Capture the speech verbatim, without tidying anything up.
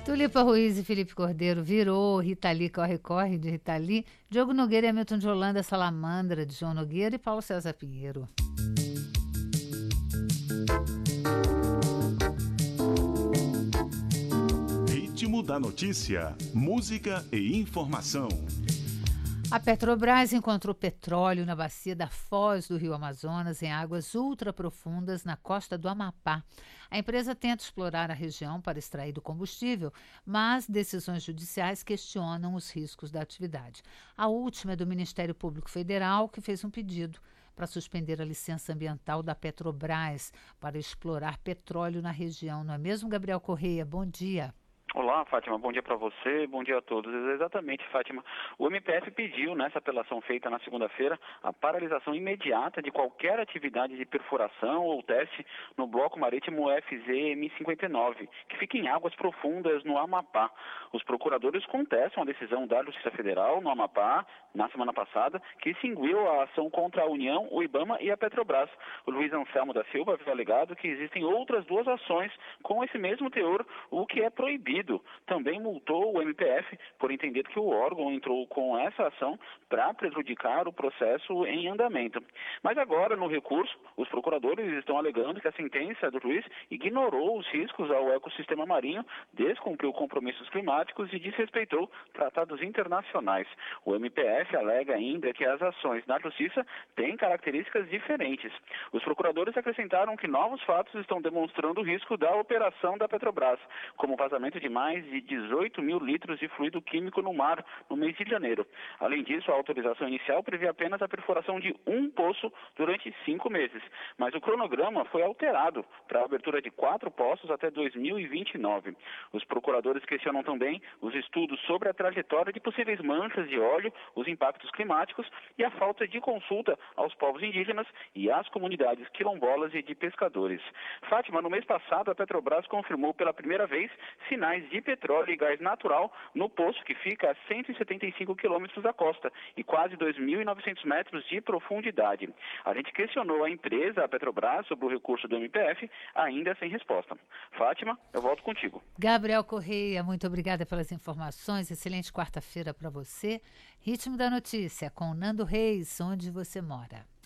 Tulipa Ruiz e Felipe Cordeiro virou, Ritali Corre Corre de Ritali, Diogo Nogueira e Hamilton de Holanda, Salamandra de João Nogueira e Paulo César Pinheiro. Ritmo da notícia, música e informação. A Petrobras encontrou petróleo na bacia da Foz do Rio Amazonas, em águas ultraprofundas na costa do Amapá. A empresa tenta explorar a região para extrair do combustível, mas decisões judiciais questionam os riscos da atividade. A última é do Ministério Público Federal, que fez um pedido para suspender a licença ambiental da Petrobras para explorar petróleo na região. Não é mesmo, Gabriel Correia? Bom dia. Olá, Fátima, bom dia para você, bom dia a todos. Exatamente, Fátima. O M P F pediu, nessa apelação feita na segunda-feira, a paralisação imediata de qualquer atividade de perfuração ou teste no bloco marítimo F Z M cinquenta e nove, que fica em águas profundas no Amapá. Os procuradores contestam a decisão da Justiça Federal no Amapá, na semana passada, que extinguiu a ação contra a União, o IBAMA e a Petrobras. O Luiz Anselmo da Silva havia alegado que existem outras duas ações com esse mesmo teor, o que é proibido. Também multou o M P F por entender que o órgão entrou com essa ação para prejudicar o processo em andamento. Mas agora, no recurso, os procuradores estão alegando que a sentença do juiz ignorou os riscos ao ecossistema marinho, descumpriu compromissos climáticos e desrespeitou tratados internacionais. O M P F alega ainda que as ações na justiça têm características diferentes. Os procuradores acrescentaram que novos fatos estão demonstrando o risco da operação da Petrobras, como vazamento de mais de dezoito mil litros de fluido químico no mar no mês de janeiro. Além disso, a autorização inicial previa apenas a perfuração de um poço durante cinco meses, mas o cronograma foi alterado para a abertura de quatro poços até dois mil e vinte e nove. Os procuradores questionam também os estudos sobre a trajetória de possíveis manchas de óleo, os impactos climáticos e a falta de consulta aos povos indígenas e às comunidades quilombolas e de pescadores. Fátima, no mês passado, a Petrobras confirmou pela primeira vez sinais de petróleo e gás natural no poço que fica a cento e setenta e cinco quilômetros da costa e quase dois mil e novecentos metros de profundidade. A gente questionou a empresa, a Petrobras, sobre o recurso do M P F, ainda sem resposta. Fátima, eu volto contigo. Gabriel Correia, muito obrigada pelas informações. Excelente quarta-feira para você. Ritmo da notícia com Nando Reis, onde você mora.